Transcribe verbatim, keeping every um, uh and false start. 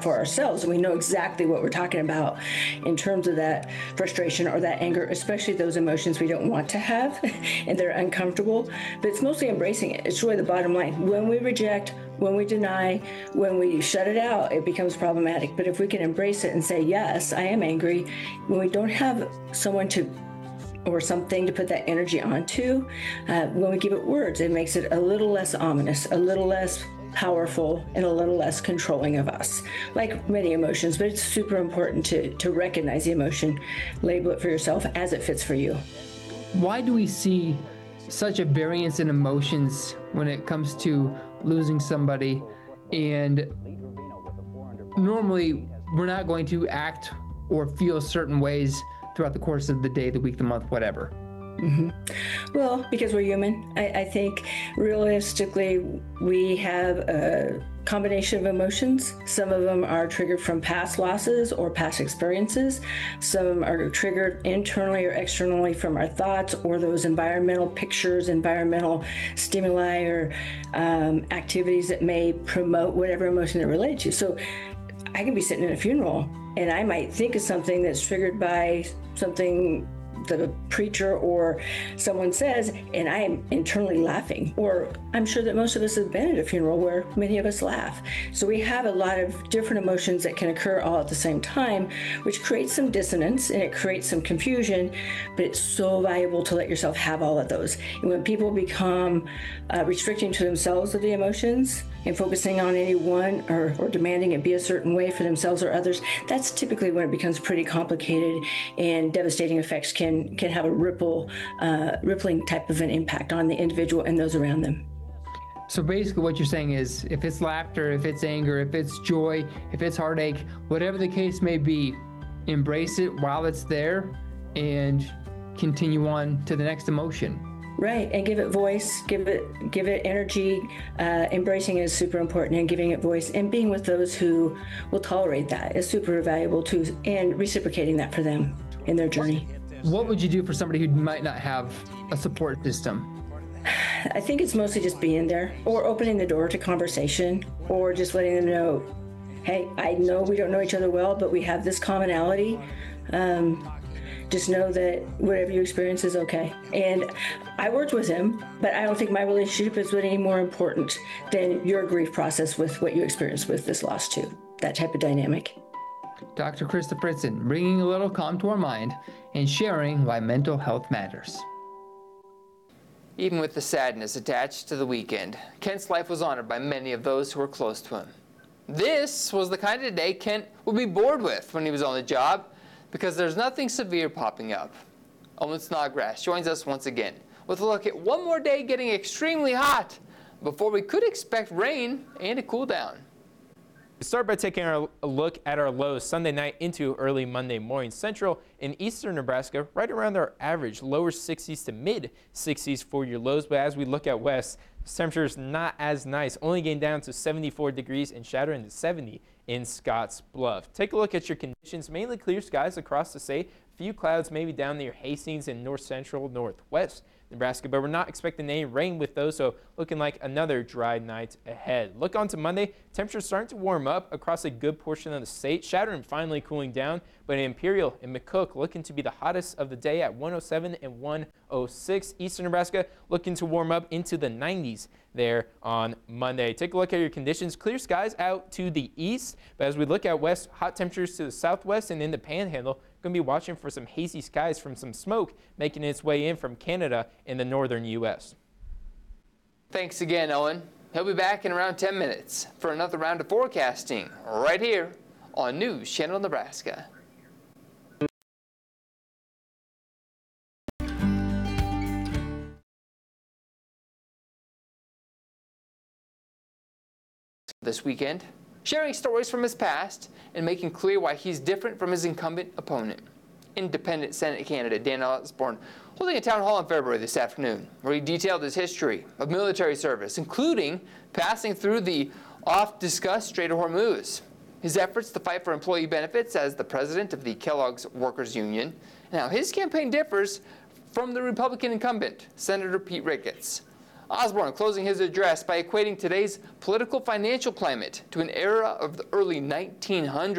for ourselves, and we know exactly what we're talking about in terms of that frustration or that anger, especially those emotions we don't want to have and they're uncomfortable. But it's mostly embracing it. It's really the bottom line. When we reject, when we deny, when we shut it out, it becomes problematic. But if we can embrace it and say, yes, I am angry, when we don't have someone to or something to put that energy onto, uh, when we give it words, it makes it a little less ominous, a little less powerful, and a little less controlling of us, like many emotions. But it's super important to, to recognize the emotion, label it for yourself as it fits for you. Why do we see such a variance in emotions when it comes to losing somebody? And normally we're not going to act or feel certain ways throughout the course of the day, the week, the month, whatever. Mm-hmm. Well, because we're human. I, I think realistically we have a combination of emotions. Some of them are triggered from past losses or past experiences. Some are triggered internally or externally from our thoughts or those environmental pictures, environmental stimuli, or um, activities that may promote whatever emotion they're related to. So I can be sitting in a funeral and I might think of something that's triggered by something the preacher or someone says, and I am internally laughing. Or I'm sure that most of us have been at a funeral where many of us laugh. So we have a lot of different emotions that can occur all at the same time, which creates some dissonance and it creates some confusion, but it's so valuable to let yourself have all of those. And when people become uh, restricting to themselves of the emotions and focusing on any one or, or demanding it be a certain way for themselves or others, that's typically when it becomes pretty complicated and devastating effects can can have a ripple, uh, rippling type of an impact on the individual and those around them. So basically what you're saying is if it's laughter, if it's anger, if it's joy, if it's heartache, whatever the case may be, embrace it while it's there and continue on to the next emotion. Right, and give it voice, give it give it energy. Uh, embracing it is super important, and giving it voice and being with those who will tolerate that is super valuable too, and reciprocating that for them in their journey. What would you do for somebody who might not have a support system? I think it's mostly just being there or opening the door to conversation or just letting them know, hey, I know we don't know each other well, but we have this commonality. Um, just know that whatever you experience is okay. And I worked with him, but I don't think my relationship is any more important than your grief process with what you experienced with this loss too, that type of dynamic. Doctor Krista Fritzen, bringing a little calm to our mind and sharing why mental health matters. Even with the sadness attached to the weekend, Kent's life was honored by many of those who were close to him. This was the kind of day Kent would be bored with when he was on the job, because there's nothing severe popping up. Owen Snodgrass joins us once again with a look at one more day getting extremely hot before we could expect rain and a cool down. We start by taking a look at our lows Sunday night into early Monday morning. Central and eastern Nebraska right around our average, lower sixties to mid sixties for your lows. But as we look at west, temperatures not as nice, only getting down to seventy-four degrees and shattering to seventy in Scotts Bluff. Take a look at your conditions, mainly clear skies across the state. A few clouds maybe down near Hastings and north central, northwest Nebraska, but we're not expecting any rain with those, so looking like another dry night ahead. Look on to Monday, temperatures starting to warm up across a good portion of the state. Shattering finally cooling down, but in Imperial and McCook looking to be the hottest of the day at one oh seven and one oh six. Eastern Nebraska looking to warm up into the nineties there on Monday. Take a look at your conditions. Clear skies out to the east, but as we look at west, hot temperatures to the southwest and in the Panhandle. Going to be watching for some hazy skies from some smoke making its way in from Canada in the northern U S Thanks again, Owen. He'll be back in around ten minutes for another round of forecasting right here on News Channel Nebraska. This weekend, sharing stories from his past and making clear why he's different from his incumbent opponent. Independent Senate candidate Dan Osborne holding a town hall in February this afternoon where he detailed his history of military service, including passing through the oft-discussed Strait of Hormuz, his efforts to fight for employee benefits as the president of the Kellogg's Workers Union, and how his campaign differs from the Republican incumbent, Senator Pete Ricketts. Osborne closing his address by equating today's political financial climate to an era of the early nineteen hundreds.